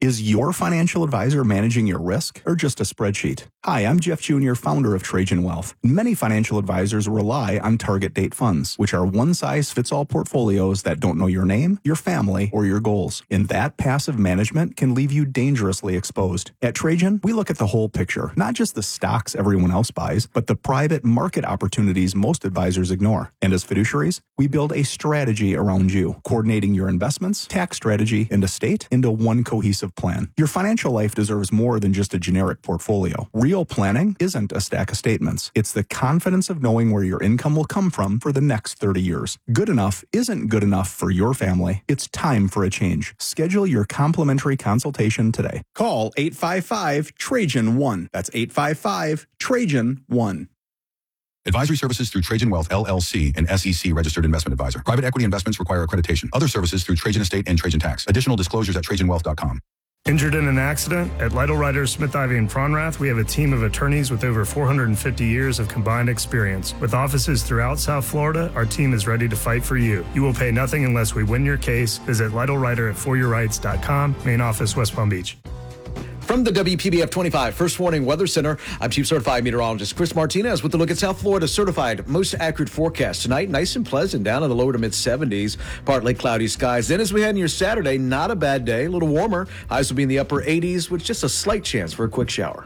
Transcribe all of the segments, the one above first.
Is your financial advisor managing your risk or just a spreadsheet? Hi, I'm Jeff Jr., founder of Trajan Wealth. Many financial advisors rely on target date funds, which are one-size-fits-all portfolios that don't know your name, your family, or your goals. And that passive management can leave you dangerously exposed. At Trajan, we look at the whole picture, not just the stocks everyone else buys, but the private market opportunities most advisors ignore. And as fiduciaries, we build a strategy around you, coordinating your investments, tax strategy, and estate into one cohesive plan. Your financial life deserves more than just a generic portfolio. Real planning isn't a stack of statements. It's the confidence of knowing where your income will come from for the next 30 years. Good enough isn't good enough for your family. It's time for a change. Schedule your complimentary consultation today. Call 855-TRAJAN-1. That's 855-TRAJAN-1. Advisory services through Trajan Wealth, LLC, an SEC registered investment advisor. Private equity investments require accreditation. Other services through Trajan Estate and Trajan Tax. Additional disclosures at TrajanWealth.com. Injured in an accident? At Lytle Writers, Smith, Ivey, and Fronrath, we have a team of attorneys with over 450 years of combined experience. With offices throughout South Florida, our team is ready to fight for you. You will pay nothing unless we win your case. Visit Lytle Writer at foryourrights.com. Main office, West Palm Beach. From the WPBF 25 First Warning Weather Center, I'm Chief Certified Meteorologist Chris Martinez with a look at South Florida's certified most accurate forecast. Tonight, nice and pleasant, down in the lower to mid-70s, partly cloudy skies. Then as we head into your Saturday, not a bad day, a little warmer. Highs will be in the upper 80s with just a slight chance for a quick shower.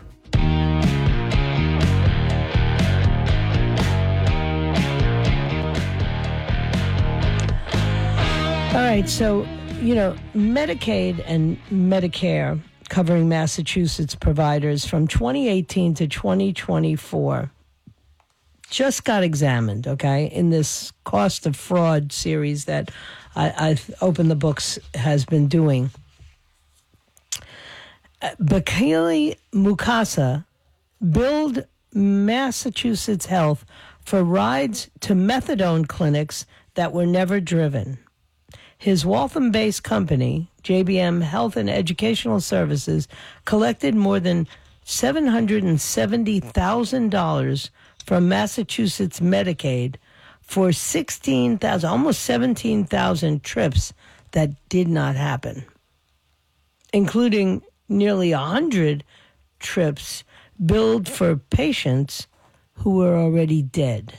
All right, so, Medicaid and Medicare covering Massachusetts providers from 2018 to 2024 just got examined, okay, in this cost of fraud series that I've Open the Books has been doing. Bakali Mukasa billed Massachusetts Health for rides to methadone clinics that were never driven. His Waltham-based company, JBM Health and Educational Services, collected more than $770,000 from Massachusetts Medicaid for 16,000, almost 17,000 trips that did not happen, including nearly 100 trips billed for patients who were already dead.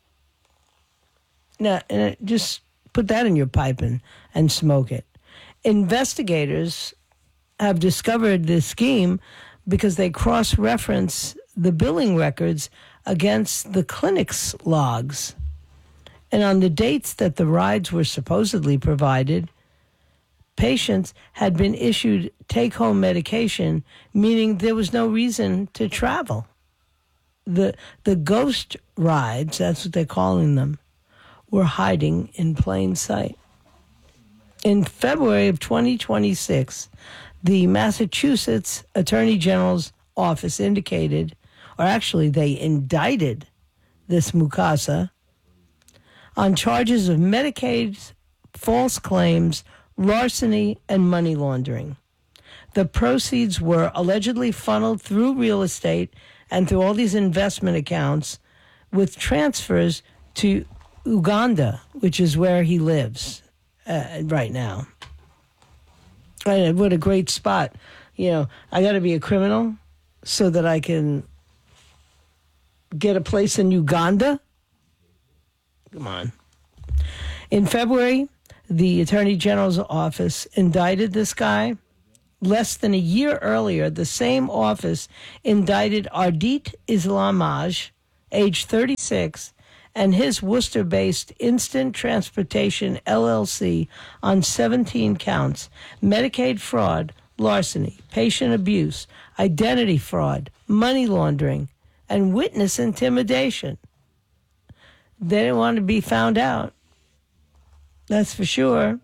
Now, just put that in your pipe and smoke it. Investigators have discovered this scheme because they cross-reference the billing records against the clinic's logs. And on the dates that the rides were supposedly provided, patients had been issued take-home medication, meaning there was no reason to travel. The ghost rides, that's what they're calling them, were hiding in plain sight. In February of 2026, the Massachusetts Attorney General's office indicated, or actually they indicted this Mukasa on charges of Medicaid false claims, larceny, and money laundering. The proceeds were allegedly funneled through real estate and through all these investment accounts with transfers to Uganda, which is where he lives right now. And what a great spot. I got to be a criminal so that I can get a place in Uganda? Come on. In February, the Attorney General's office indicted this guy. Less than a year earlier, the same office indicted Ardit Islamaj, age 36, and his Worcester-based Instant Transportation LLC on 17 counts: Medicaid fraud, larceny, patient abuse, identity fraud, money laundering, and witness intimidation. They didn't want to be found out. That's for sure.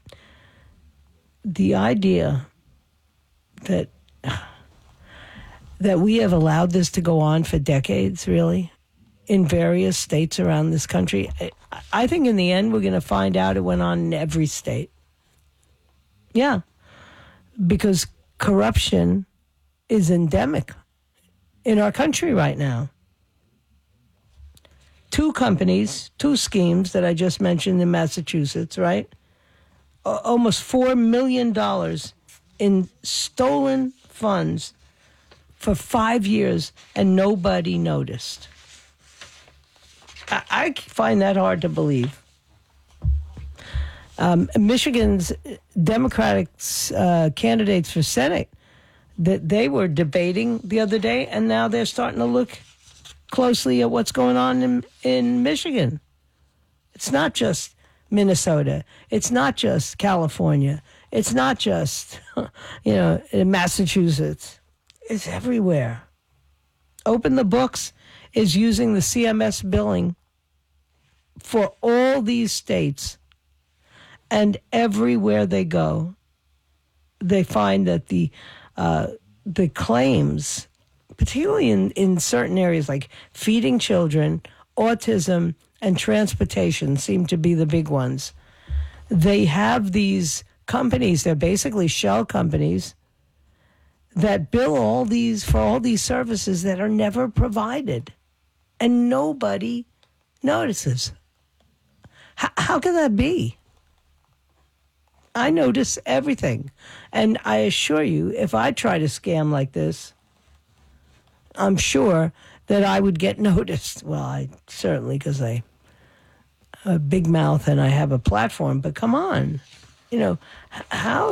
The idea that we have allowed this to go on for decades, really, in various states around this country. I think in the end we're going to find out it went on in every state. Yeah, because corruption is endemic in our country right now. Two companies, two schemes that I just mentioned in Massachusetts, right? Almost $4 million in stolen funds for 5 years and nobody noticed. I find that hard to believe. Michigan's Democratic candidates for Senate, that they were debating the other day, and now they're starting to look closely at what's going on in Michigan. It's not just Minnesota. It's not just California. It's not just, in Massachusetts. It's everywhere. Open the Books is using the CMS billing for all these states. And everywhere they go, they find that the claims, particularly in certain areas like feeding children, autism, and transportation seem to be the big ones. They have these companies, they're basically shell companies, that bill for all these services that are never provided. And nobody notices. How can that be? I notice everything. And I assure you, if I try to scam like this, I'm sure that I would get noticed. Well, I certainly, because I have a big mouth and I have a platform. But come on, how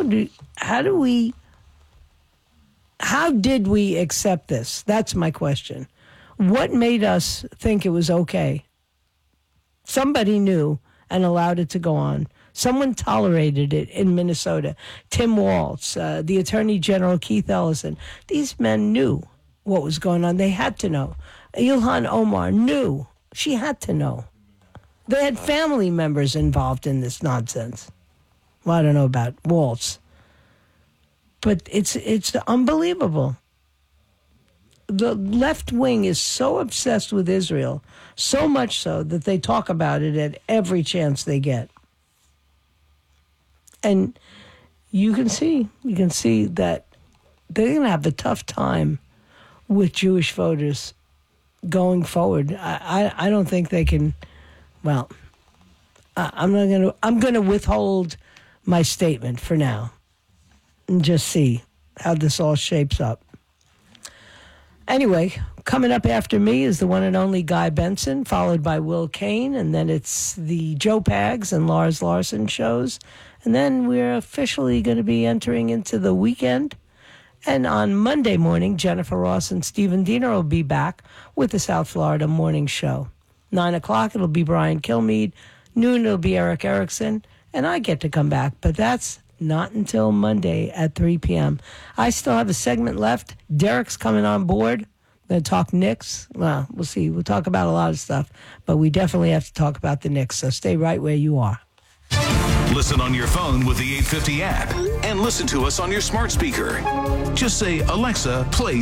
did we accept this? That's my question. What made us think it was okay? Somebody knew and allowed it to go on. Someone tolerated it in Minnesota. Tim Walz, the Attorney General Keith Ellison. These men knew what was going on. They had to know. Ilhan Omar knew. She had to know. They had family members involved in this nonsense. Well, I don't know about Walz. But it's unbelievable. The left wing is so obsessed with Israel, so much so that they talk about it at every chance they get. And you can see that they're going to have a tough time with Jewish voters going forward. I don't think they can. Well, I'm going to withhold my statement for now and just see how this all shapes up. Anyway, coming up after me is the one and only Guy Benson, followed by Will Kane, and then it's the Joe Pags and Lars Larson shows. And then we're officially going to be entering into the weekend. And on Monday morning, Jennifer Ross and Stephen Diener will be back with the South Florida Morning Show. 9 o'clock, it'll be Brian Kilmeade. Noon, it'll be Eric Erickson. And I get to come back, but that's not until Monday at 3 p.m. I still have a segment left. Derek's coming on board. Going to talk Knicks. Well, we'll see. We'll talk about a lot of stuff, but we definitely have to talk about the Knicks, so stay right where you are. Listen on your phone with the 850 app and listen to us on your smart speaker. Just say, Alexa, play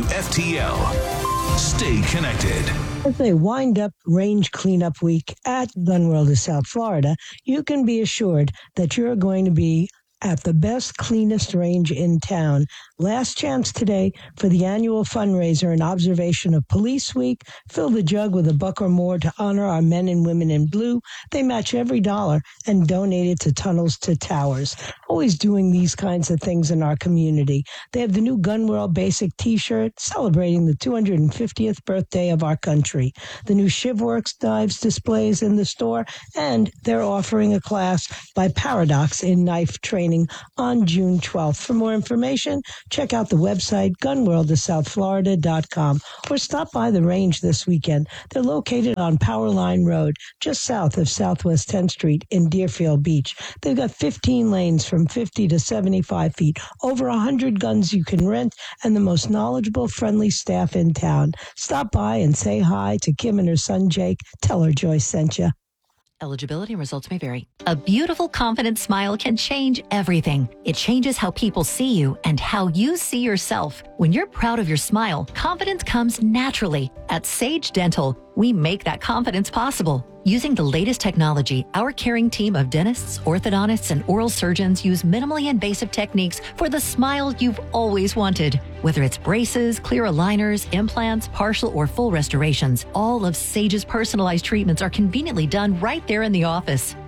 WFTL. Stay connected. As they wind up range cleanup week at Gun World of South Florida, you can be assured that you're going to be at the best, cleanest range in town. Last chance today for the annual fundraiser in observation of Police Week. Fill the jug with $1 or more to honor our men and women in blue. They match every dollar and donate it to Tunnels to Towers. Always doing these kinds of things in our community. They have the new Gun World Basic T-shirt celebrating the 250th birthday of our country. The new ShivWorks knives displays in the store, and they're offering a class by Paradox in knife training on June 12th. For more information, check out the website gunworldofsouthflorida.com or stop by the range this weekend. They're located on Powerline Road, just south of Southwest 10th Street in Deerfield Beach. They've got 15 lanes from 50 to 75 feet, over 100 guns you can rent, and the most knowledgeable, friendly staff in town. Stop by and say hi to Kim and her son Jake. Tell her Joyce sent you. Eligibility and results may vary. A beautiful, confident smile can change everything. It changes how people see you and how you see yourself. When you're proud of your smile, confidence comes naturally. At Sage Dental, we make that confidence possible. Using the latest technology, our caring team of dentists, orthodontists, and oral surgeons use minimally invasive techniques for the smile you've always wanted. Whether it's braces, clear aligners, implants, partial or full restorations, all of Sage's personalized treatments are conveniently done right there in the office.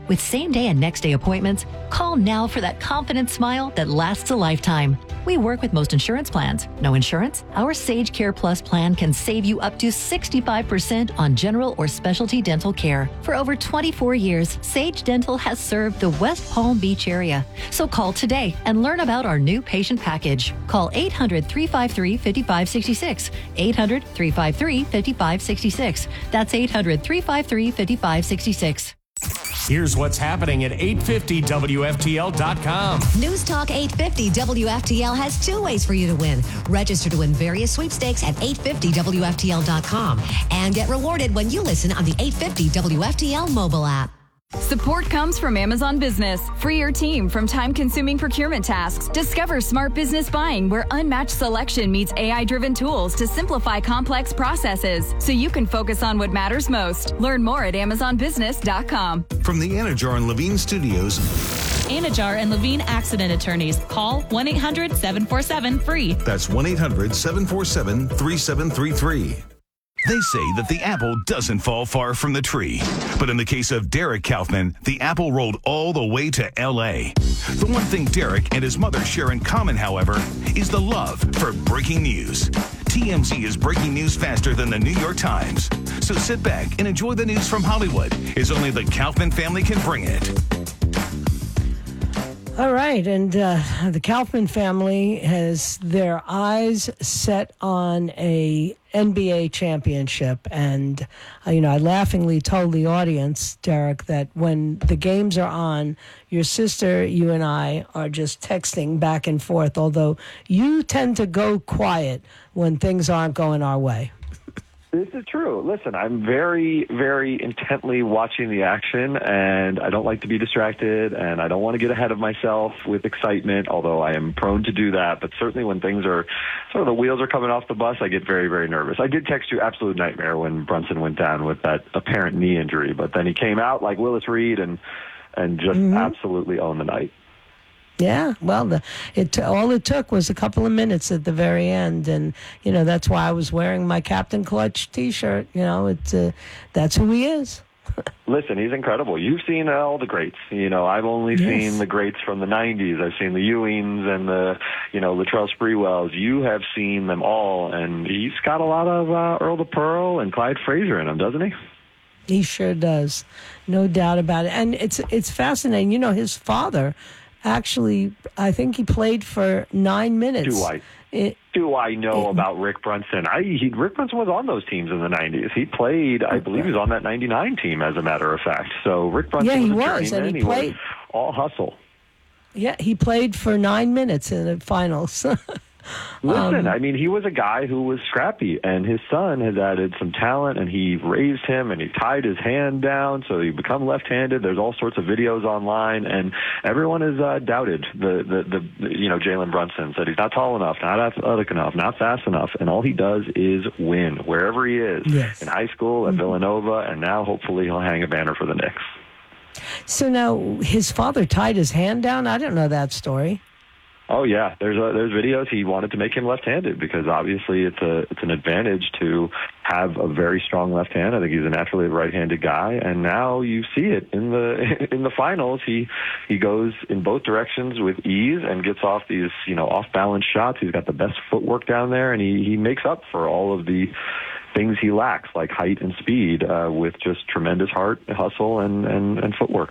With same-day and next-day appointments, call now for that confident smile that lasts a lifetime. We work with most insurance plans. No insurance? Our Sage Care Plus plan can save you up to 65% on general or specialty dental care. For over 24 years, Sage Dental has served the West Palm Beach area. So call today and learn about our new patient package. Call 800-353-5566. 800-353-5566. That's 800-353-5566. Here's what's happening at 850WFTL.com. News Talk 850 WFTL has two ways for you to win. Register to win various sweepstakes at 850WFTL.com and get rewarded when you listen on the 850 WFTL mobile app. Support comes from Amazon Business. Free your team from time-consuming procurement tasks. Discover smart business buying where unmatched selection meets AI-driven tools to simplify complex processes so you can focus on what matters most. Learn more at AmazonBusiness.com. From the Anajar and Levine Studios, Anajar and Levine Accident Attorneys. Call 1-800-747-FREE. That's 1-800-747-3733. They say that the apple doesn't fall far from the tree. But in the case of Derek Kaufman, the apple rolled all the way to L.A. The one thing Derek and his mother share in common, however, is the love for breaking news. TMZ is breaking news faster than the New York Times. So sit back and enjoy the news from Hollywood, as only the Kaufman family can bring it. All right, and the Kaufman family has their eyes set on a NBA championship. And, I laughingly told the audience, Derek, that when the games are on, your sister, you and I are just texting back and forth, although you tend to go quiet when things aren't going our way. This is true. Listen, I'm very, very intently watching the action, and I don't like to be distracted, and I don't want to get ahead of myself with excitement, although I am prone to do that. But certainly when things are sort of the wheels are coming off the bus, I get very, very nervous. I did text you absolute nightmare when Brunson went down with that apparent knee injury, but then he came out like Willis Reed and just absolutely owned the night. Yeah, well, all it took was a couple of minutes at the very end, and that's why I was wearing my Captain Clutch T-shirt. That's who he is. Listen, he's incredible. You've seen all the greats. I've only seen the greats from the '90s. I've seen the Ewings and the Latrell Sprewells. You have seen them all, and he's got a lot of Earl the Pearl and Clyde Frazier in him, doesn't he? He sure does, no doubt about it. And it's fascinating. His father. Actually, I think he played for 9 minutes. Do I know about Rick Brunson? Rick Brunson was on those teams in the 90s. He played, I believe he was on that 99 team, as a matter of fact. So Rick Brunson was a journeyman. He played all hustle. Yeah, he played for 9 minutes in the finals. Listen, he was a guy who was scrappy, and his son has added some talent, and he raised him, and he tied his hand down, so he become left-handed. There's all sorts of videos online, and everyone has doubted Jalen Brunson, said he's not tall enough, not athletic enough, not fast enough, and all he does is win wherever he is, in high school, at Villanova, and now hopefully he'll hang a banner for the Knicks. So now his father tied his hand down? I didn't know that story. Oh yeah, there's videos. He wanted to make him left-handed because obviously it's an advantage to have a very strong left hand. I think he's a naturally right-handed guy, and now you see it in the finals. He goes in both directions with ease and gets off these off-balance shots. He's got the best footwork down there, and he makes up for all of the things he lacks, like height and speed, with just tremendous heart, hustle, and footwork.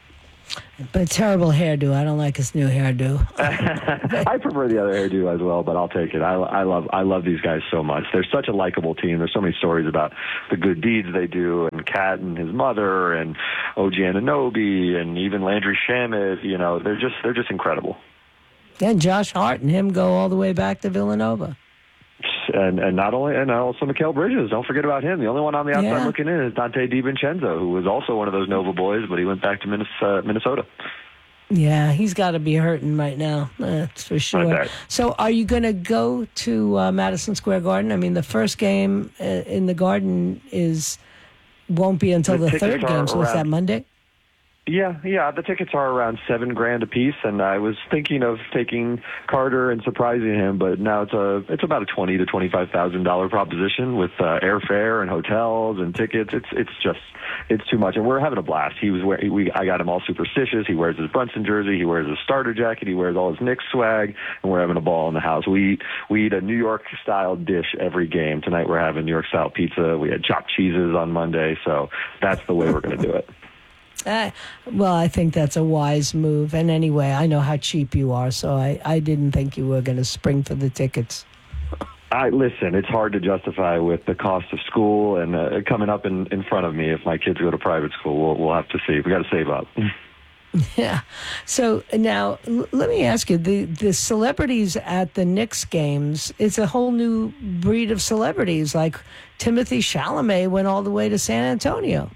But terrible hairdo. I don't like his new hairdo. I prefer the other hairdo as well, but I'll take it. I love these guys so much. They're such a likable team. There's so many stories about the good deeds they do, and Kat and his mother, and OG Anunoby, and even Landry Shamet. They're just incredible. And Josh Hart and him go all the way back to Villanova. And also Mikal Bridges. Don't forget about him. The only one on the outside looking in is Dante DiVincenzo, who was also one of those Nova boys, but he went back to Minnesota. Yeah, he's got to be hurting right now. That's for sure. So are you going to go to Madison Square Garden? I mean, the first game in the Garden won't be until the third game, so is that Monday? Yeah. The tickets are around $7,000 a piece, and I was thinking of taking Carter and surprising him, but now it's about a $20,000 to $25,000 proposition with airfare and hotels and tickets. It's too much, and we're having a blast. I got him all superstitious. He wears his Brunson jersey. He wears his starter jacket. He wears all his Knicks swag, and we're having a ball in the house. We eat a New York style dish every game. Tonight we're having New York style pizza. We had chopped cheeses on Monday, so that's the way we're going to do it. Well, I think that's a wise move. And anyway, I know how cheap you are, so I didn't think you were going to spring for the tickets. Listen, it's hard to justify with the cost of school and coming up in front of me. If my kids go to private school, we'll have to see. We got to save up. Yeah. So now let me ask you, the celebrities at the Knicks games, it's a whole new breed of celebrities. Like Timothy Chalamet went all the way to San Antonio.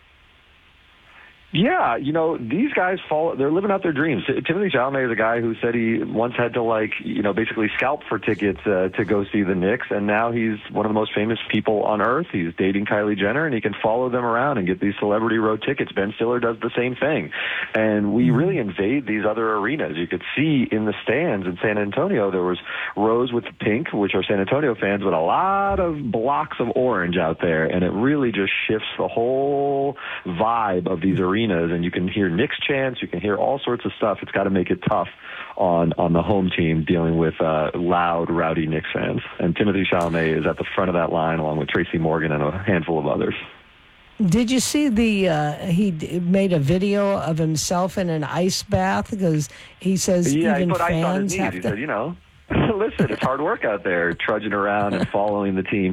Yeah, these guys they're living out their dreams. Timothy Chalamet is a guy who said he once had to basically scalp for tickets to go see the Knicks, and now he's one of the most famous people on earth. He's dating Kylie Jenner, and he can follow them around and get these celebrity road tickets. Ben Stiller does the same thing. And we really invade these other arenas. You could see in the stands in San Antonio, there was rows with pink, which are San Antonio fans, but a lot of blocks of orange out there, and it really just shifts the whole vibe of these arenas. And you can hear Knicks chants, you can hear all sorts of stuff. It's got to make it tough on the home team dealing with loud, rowdy Knicks fans. And Timothy Chalamet is at the front of that line along with Tracy Morgan and a handful of others. Did you see he made a video of himself in an ice bath? Because he says even he put fans ice on his knees. have He to... said, listen, it's hard work out there, trudging around and following the team.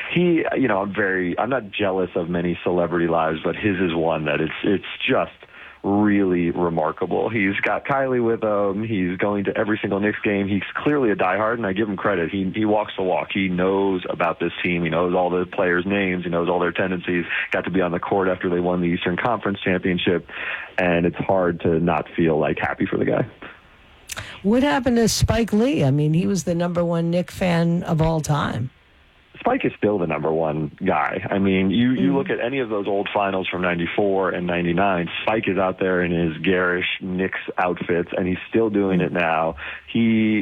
I'm not jealous of many celebrity lives, but his is one that it's just really remarkable. He's got Kylie with him. He's going to every single Knicks game. He's clearly a diehard, and I give him credit. He walks the walk. He knows about this team. He knows all the players' names. He knows all their tendencies. Got to be on the court after they won the Eastern Conference Championship, and it's hard to not feel happy for the guy. What happened to Spike Lee? I mean, he was the number one Knick fan of all time. Spike is still the number one guy. I mean, you look at any of those old finals from 94 and 99, Spike is out there in his garish Knicks outfits, and he's still doing it now. He's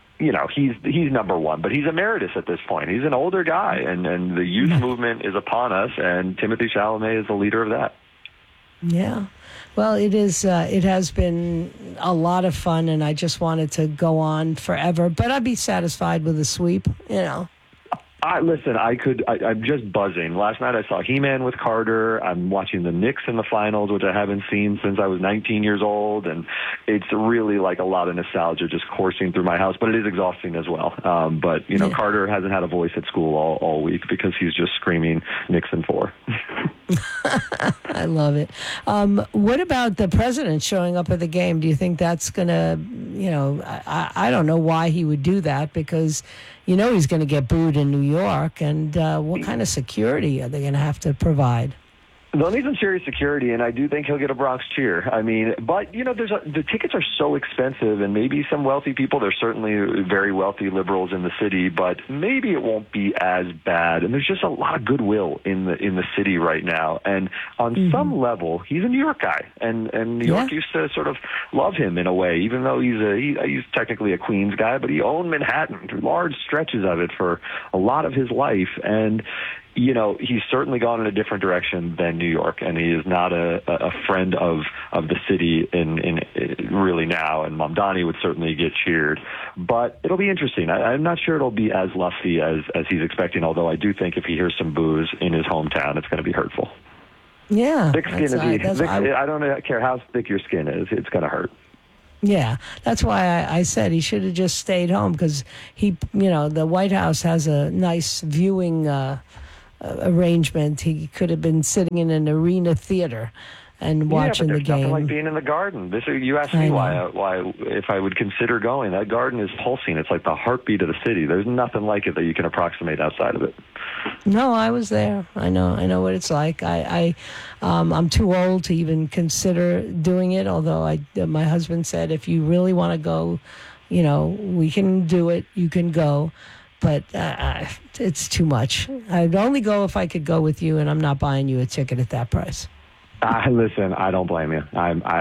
number one, but he's emeritus at this point. He's an older guy, and the youth movement is upon us, and Timothy Chalamet is the leader of that. Yeah. Well, it is. It has been a lot of fun, and I just wanted to go on forever. But I'd be satisfied with a sweep, Listen, I'm just buzzing. Last night I saw He-Man with Carter. I'm watching the Knicks in the finals, which I haven't seen since I was 19 years old. And it's really a lot of nostalgia just coursing through my house. But it is exhausting as well. Carter hasn't had a voice at school all week because he's just screaming Knicks in 4. I love it. What about the president showing up at the game? Do you think that's going to, I don't know why he would do that because, he's going to get booed in New York. And what kind of security are they going to have to provide? They'll need some serious security, and I do think he'll get a Bronx cheer. I mean, but, the tickets are so expensive, and maybe some wealthy people, there's certainly very wealthy liberals in the city, but maybe it won't be as bad. And there's just a lot of goodwill in the city right now. And on some level, he's a New York guy, and New York used to sort of love him in a way, even though he's technically a Queens guy, but he owned Manhattan through large stretches of it for a lot of his life. And he's certainly gone in a different direction than New York, and he is not a friend of the city in really now, and Mamdani would certainly get cheered. But it'll be interesting. I'm not sure it'll be as lusty as he's expecting, although I do think if he hears some boos in his hometown, it's going to be hurtful. Yeah. Thick skin I don't care how thick your skin is. It's going to hurt. Yeah, that's why I said he should have just stayed home because the White House has a nice viewing arrangement. He could have been sitting in an arena theater and watching the game. Nothing like being in the Garden. You asked me why if I would consider going. That Garden is pulsing. It's like the heartbeat of the city. There's nothing like it that you can approximate outside of it. No, I was there. I know what it's like. I'm too old to even consider doing it. Although my husband said, if you really want to go, we can do it. You can go. But it's too much. I'd only go if I could go with you, and I'm not buying you a ticket at that price. Listen, I don't blame you.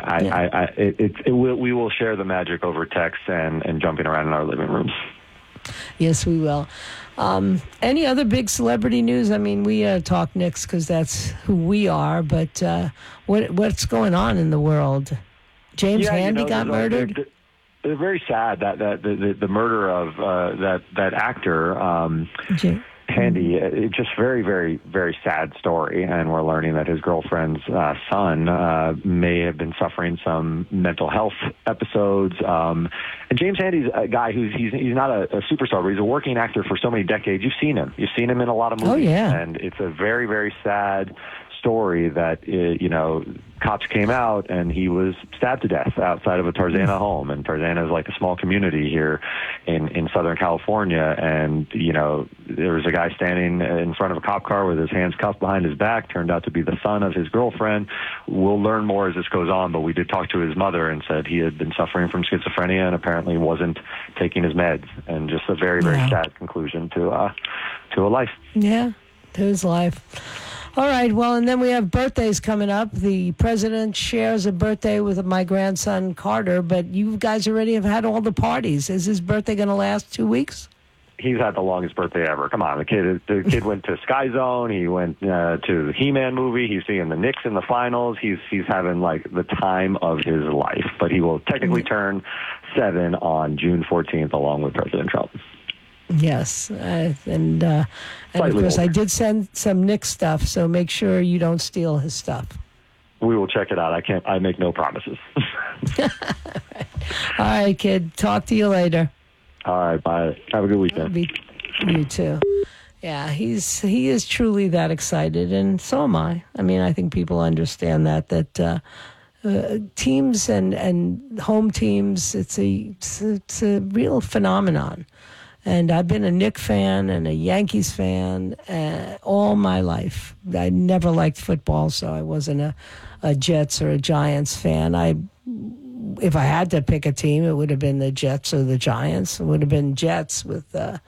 We will share the magic over text and jumping around in our living rooms. Yes, we will. Any other big celebrity news? I mean, we talk Knicks because that's who we are, but what's going on in the world? James Handy got murdered? It's very sad that the murder of that actor, Handy. It's just very, very, very sad story, and we're learning that his girlfriend's son may have been suffering some mental health episodes. And James Handy's a guy he's not a superstar, but he's a working actor for so many decades. You've seen him in a lot of movies. Oh, yeah. And it's a very, very sad story that cops came out and he was stabbed to death outside of a Tarzana home, and Tarzana is like a small community here in Southern California, and there was a guy standing in front of a cop car with his hands cuffed behind his back, turned out to be the son of his girlfriend. We'll learn more as this goes on, but we did talk to his mother and said he had been suffering from schizophrenia and apparently wasn't taking his meds, and just a very, very sad conclusion to a life. Yeah, to his life. All right, well, and then we have birthdays coming up. The president shares a birthday with my grandson, Carter, but you guys already have had all the parties. Is his birthday going to last 2 weeks? He's had the longest birthday ever. Come on, the kid went to Sky Zone. He went to the He-Man movie. He's seeing the Knicks in the finals. He's having, like, the time of his life. But he will technically turn 7 on June 14th, along with President Trump. Yes, and of course I did send some Knicks stuff, so make sure you don't steal his stuff. We will check it out. I make no promises. All right, kid. Talk to you later. All right, bye. Have a good weekend. You too. Yeah, he is truly that excited, and so am I. I mean, I think people understand that teams and home teams, it's a real phenomenon. And I've been a Knicks fan and a Yankees fan all my life. I never liked football, so I wasn't a Jets or a Giants fan. If I had to pick a team, it would have been the Jets or the Giants. It would have been Jets with, the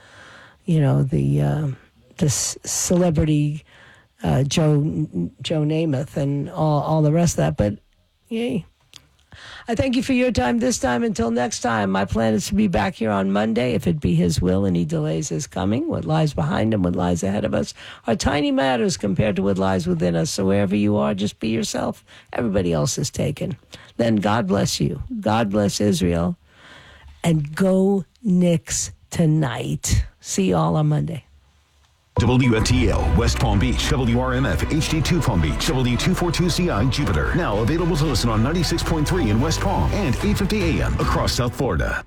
celebrity Joe Namath and all the rest of that. But yay. I thank you for your time this time. Until next time, my plan is to be back here on Monday, if it be his will and he delays his coming. What lies behind him, what lies ahead of us are tiny matters compared to what lies within us. So wherever you are, just be yourself. Everybody else is taken. Then God bless you. God bless Israel. And go Knicks tonight. See you all on Monday. WFTL, West Palm Beach, WRMF, HD2 Palm Beach, W242CI, Jupiter. Now available to listen on 96.3 in West Palm and 850 AM across South Florida.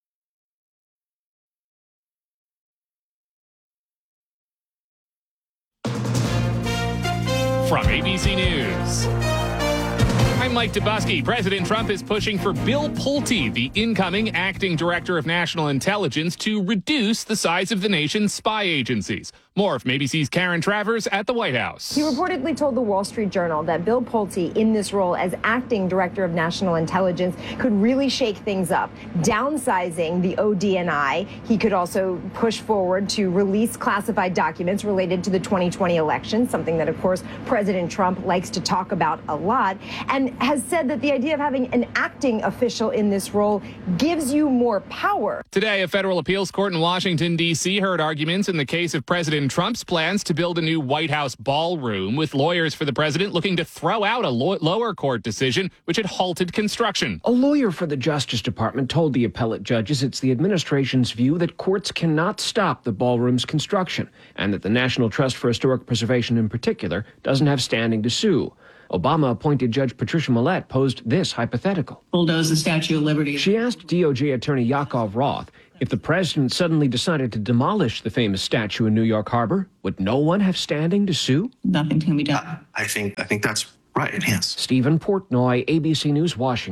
From ABC News, I'm Mike Dubusky. President Trump is pushing for Bill Pulte, the incoming acting director of national intelligence, to reduce the size of the nation's spy agencies. More from ABC's Karen Travers at the White House. He reportedly told the Wall Street Journal that Bill Pulte, in this role as acting director of national intelligence, could really shake things up, downsizing the ODNI. He could also push forward to release classified documents related to the 2020 election, something that, of course, President Trump likes to talk about a lot, and has said that the idea of having an acting official in this role gives you more power. Today, a federal appeals court in Washington, D.C. heard arguments in the case of President Trump's plans to build a new White House ballroom, with lawyers for the president looking to throw out a lower court decision which had halted construction. A lawyer for the Justice Department told the appellate judges it's the administration's view that courts cannot stop the ballroom's construction, and that the National Trust for Historic Preservation in particular doesn't have standing to sue. Obama-appointed Judge Patricia Millett posed this hypothetical. Bulldoze the Statue of Liberty. She asked DOJ Attorney Yakov Roth, if the president suddenly decided to demolish the famous statue in New York Harbor, would no one have standing to sue? Nothing can be done. I think that's right, yes. Stephen Portnoy, ABC News, Washington.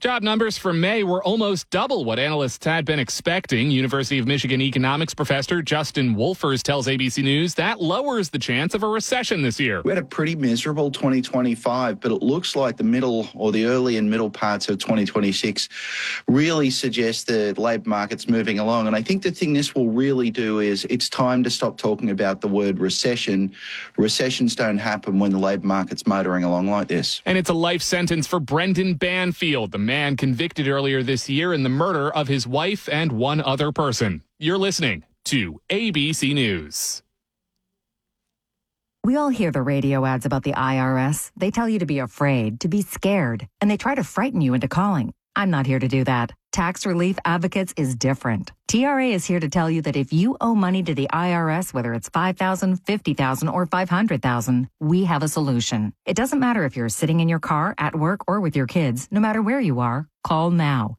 Job numbers for May were almost double what analysts had been expecting. University of Michigan economics professor Justin Wolfers tells ABC News that lowers the chance of a recession this year. We had a pretty miserable 2025, but it looks like the middle or the early and middle parts of 2026 really suggest the labour market's moving along. And I think the thing this will really do is it's time to stop talking about the word recession. Recessions don't happen when the labour market's motoring along like this. And it's a life sentence for Brendan Banfield, the man convicted earlier this year in the murder of his wife and one other person. You're listening to ABC News. We all hear the radio ads about the IRS. They tell you to be afraid, to be scared, and they try to frighten you into calling. I'm not here to do that. Tax Relief Advocates is different. TRA is here to tell you that if you owe money to the IRS, whether it's $5,000, $50,000, or $500,000, we have a solution. It doesn't matter if you're sitting in your car, at work, or with your kids. No matter where you are, call now.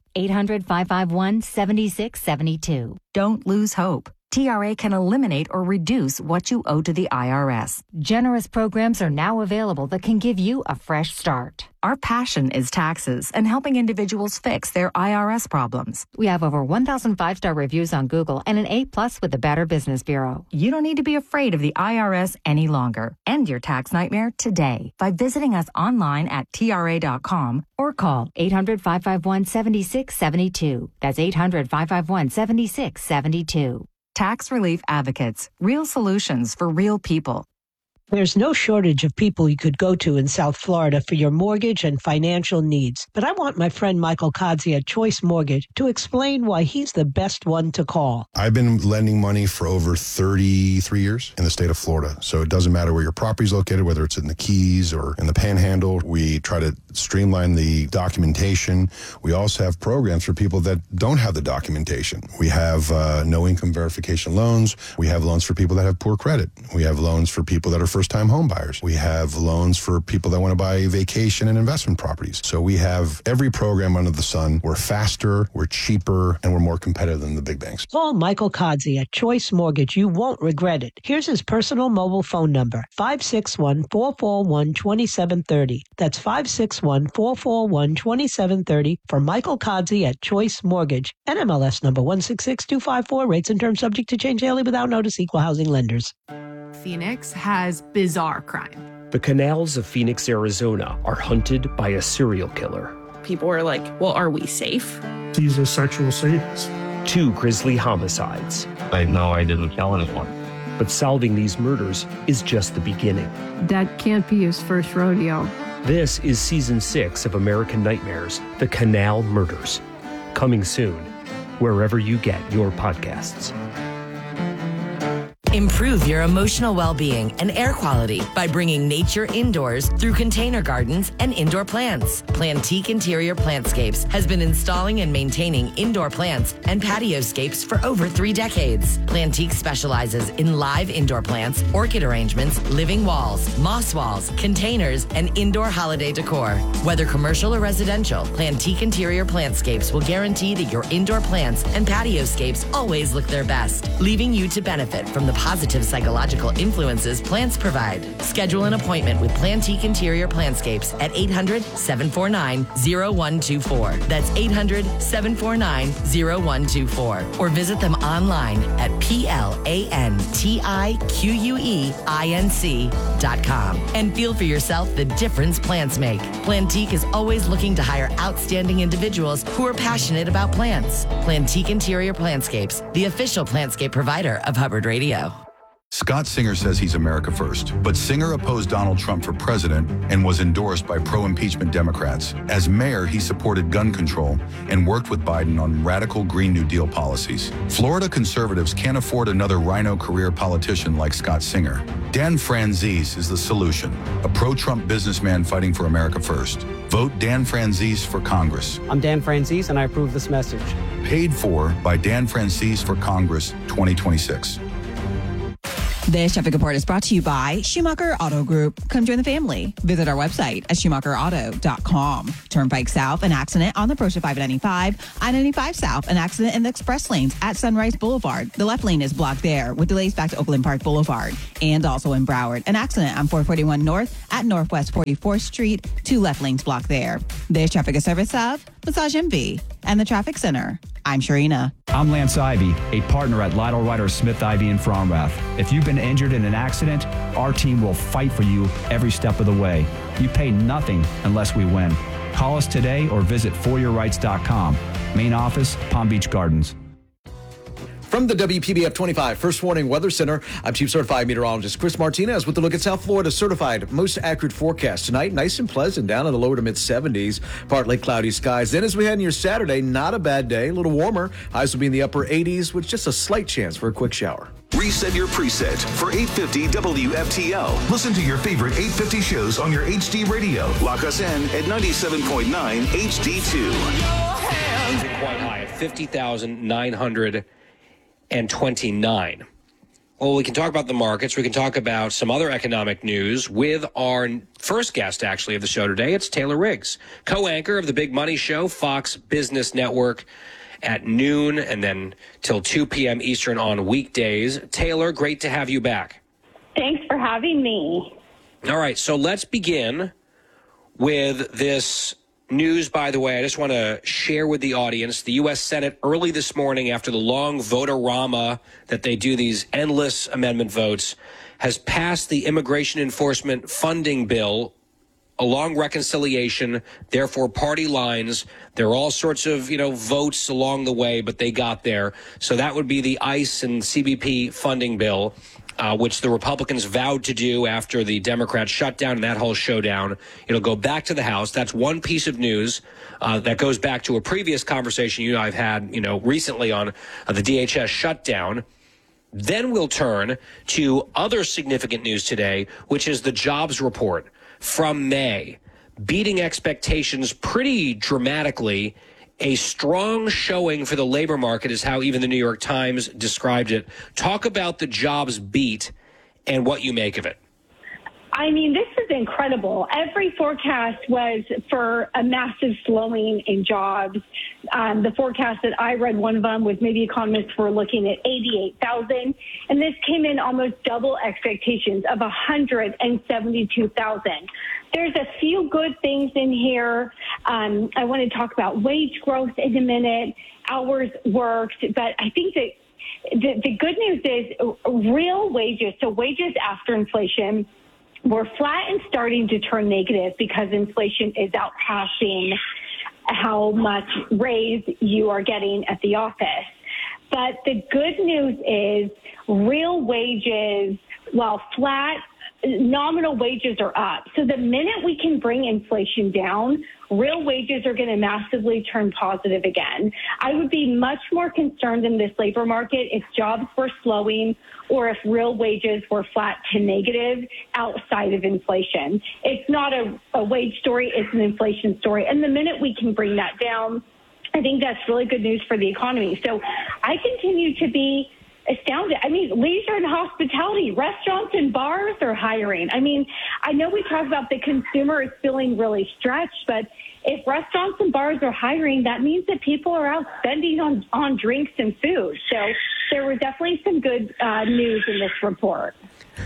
800-551-7672. Don't lose hope. TRA can eliminate or reduce what you owe to the IRS. Generous programs are now available that can give you a fresh start. Our passion is taxes and helping individuals fix their IRS problems. We have over 1,000 5-star reviews on Google and an A+ with the Better Business Bureau. You don't need to be afraid of the IRS any longer. End your tax nightmare today by visiting us online at TRA.com or call 800-551-7672. That's 800-551-7672. Tax Relief Advocates. Real solutions for real people. There's no shortage of people you could go to in South Florida for your mortgage and financial needs. But I want my friend Michael Kodzie at Choice Mortgage to explain why he's the best one to call. I've been lending money for over 33 years in the state of Florida. So it doesn't matter where your property is located, whether it's in the Keys or in the Panhandle. We try to streamline the documentation. We also have programs for people that don't have the documentation. We have no income verification loans. We have loans for people that have poor credit. We have loans for people that are first-time home buyers. We have loans for people that want to buy vacation and investment properties. So we have every program under the sun. We're faster, we're cheaper, and we're more competitive than the big banks. Call Michael Kodzie at Choice Mortgage. You won't regret it. Here's his personal mobile phone number, 561-441-2730. That's 561-441-2730 for Michael Kodzie at Choice Mortgage. NMLS number 166254. Rates and terms subject to change daily without notice. Equal housing lenders. Phoenix has bizarre crime. The canals of Phoenix, Arizona are hunted by a serial killer. People are like, well, are we safe? He's a sexual sadist. 2 grisly homicides. Right now, I didn't kill anyone. But solving these murders is just the beginning. That can't be his first rodeo. This is Season 6 of American Nightmares, The Canal Murders. Coming soon, wherever you get your podcasts. Improve your emotional well-being and air quality by bringing nature indoors through container gardens and indoor plants. Plantique Interior Plantscapes has been installing and maintaining indoor plants and patioscapes for over 3 decades. Plantique specializes in live indoor plants, orchid arrangements, living walls, moss walls, containers, and indoor holiday decor. Whether commercial or residential, Plantique Interior Plantscapes will guarantee that your indoor plants and patioscapes always look their best, leaving you to benefit from the positive psychological influences plants provide. Schedule an appointment with Plantique Interior Plantscapes at 800-749-0124. That's 800-749-0124. Or visit them online at plantiqueinc.com and feel for yourself the difference plants make. Plantique is always looking to hire outstanding individuals who are passionate about plants. Plantique Interior Plantscapes, the official plantscape provider of Hubbard Radio. Scott Singer says he's America first, but Singer opposed Donald Trump for president and was endorsed by pro-impeachment Democrats. As mayor, he supported gun control and worked with Biden on radical Green New Deal policies. Florida conservatives can't afford another rhino career politician like Scott Singer. Dan Franzese is the solution, a pro-Trump businessman fighting for America first. Vote Dan Franzese for Congress. I'm Dan Franzese, and I approve this message. Paid for by Dan Franzese for Congress 2026. This traffic report is brought to you by Schumacher Auto Group. Come join the family. Visit our website at schumacherauto.com. Turnpike South, an accident on the approach to 595. I-95 South, an accident in the express lanes at Sunrise Boulevard. The left lane is blocked there with delays back to Oakland Park Boulevard. And also in Broward, an accident on 441 North at Northwest 44th Street. 2 left lanes blocked there. This traffic is service of Massage MV and the Traffic Center. I'm Sharina. I'm Lance Ivy, a partner at Lytle Ryder Smith Ivy in Fromrath. If you've been injured in an accident, our team will fight for you every step of the way. You pay nothing unless we win. Call us today or visit foryourrights.com. Main office, Palm Beach Gardens. From the WPBF 25 First Warning Weather Center, I'm Chief Certified Meteorologist Chris Martinez with a look at South Florida's certified most accurate forecast tonight. Nice and pleasant, down in the lower to mid 70s, partly cloudy skies. Then as we head into your Saturday, not a bad day, a little warmer. Highs will be in the upper 80s with just a slight chance for a quick shower. Reset your preset for 850 WFTL. Listen to your favorite 850 shows on your HD radio. Lock us in at 97.9 HD2. Quite high at 50,929. Well, we can talk about the markets. We can talk about some other economic news with our first guest, actually, of the show today. It's Taylor Riggs, co-anchor of the Big Money Show, Fox Business Network, at noon and then till 2 p.m. Eastern on weekdays. Taylor, great to have you back. Thanks for having me. All right, so let's begin with this news, by the way. I just want to share with the audience, the U.S. Senate early this morning, after the long vote-a-rama that they do, these endless amendment votes, has passed the Immigration Enforcement Funding Bill, a long reconciliation, therefore party lines. There are all sorts of, votes along the way, but they got there. So that would be the ICE and CBP funding bill, which the Republicans vowed to do after the Democrats shut down and that whole showdown. It'll go back to the House. That's one piece of news that goes back to a previous conversation you and I have had, recently on the DHS shutdown. Then we'll turn to other significant news today, which is the jobs report from May, beating expectations pretty dramatically. A strong showing for the labor market is how even the New York Times described it. Talk about the jobs beat and what you make of it. I mean, this is incredible. Every forecast was for a massive slowing in jobs. The forecast that I read, one of them was maybe economists were looking at 88,000, and this came in almost double expectations of 172,000. There's a few good things in here. I want to talk about wage growth in a minute, hours worked, but I think that the good news is real wages, so wages after inflation, were flat and starting to turn negative because inflation is outpacing how much raise you are getting at the office. But the good news is real wages, while flat, nominal wages are up. So the minute we can bring inflation down, real wages are going to massively turn positive again. I would be much more concerned in this labor market if jobs were slowing or if real wages were flat to negative outside of inflation. It's not a wage story, it's an inflation story. And the minute we can bring that down, I think that's really good news for the economy. So I continue to be astounded. I mean, leisure and hospitality, restaurants and bars are hiring. I mean, I know we talk about the consumer is feeling really stretched, but if restaurants and bars are hiring, that means that people are out spending on drinks and food. So there were definitely some good news in this report.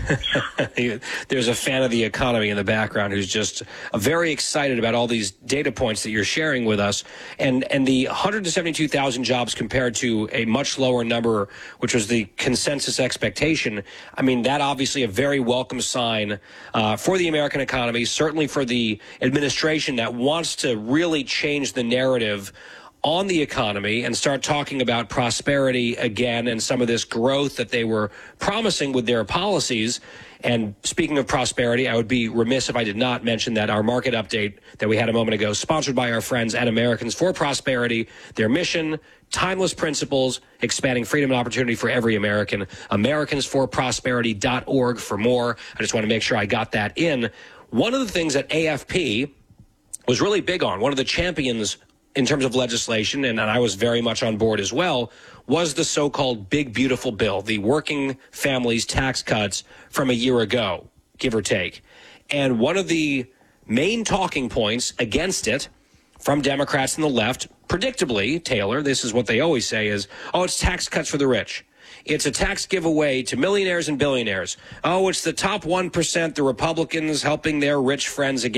There's a fan of the economy in the background who's just very excited about all these data points that you're sharing with us. And the 172,000 jobs compared to a much lower number, which was the consensus expectation. I mean, that obviously a very welcome sign for the American economy, certainly for the administration that wants to really change the narrative on the economy and start talking about prosperity again and some of this growth that they were promising with their policies. And speaking of prosperity, I would be remiss if I did not mention that our market update that we had a moment ago, sponsored by our friends at Americans for Prosperity, their mission, timeless principles, expanding freedom and opportunity for every American. AmericansForProsperity.org for more. I just want to make sure I got that in. One of the things that AFP was really big on, one of the champions in terms of legislation, and I was very much on board as well, was the so-called Big Beautiful Bill, the working families tax cuts from a year ago, give or take. And one of the main talking points against it from Democrats and the left, predictably, Taylor, this is what they always say is, oh, it's tax cuts for the rich. It's a tax giveaway to millionaires and billionaires. Oh, it's the top 1%, the Republicans helping their rich friends again.